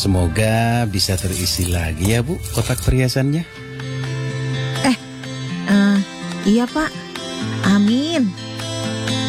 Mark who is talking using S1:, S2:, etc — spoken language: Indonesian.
S1: Semoga bisa terisi lagi ya Bu kotak perhiasannya.
S2: Iya Pak, amin.